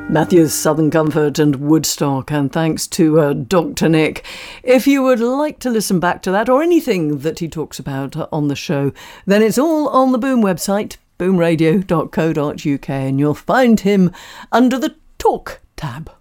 Matthew's Southern Comfort and Woodstock, and thanks to Dr. Nick. If you would like to listen back to that or anything that he talks about on the show, then it's all on the Boom website, boomradio.co.uk, and you'll find him under the Talk tab.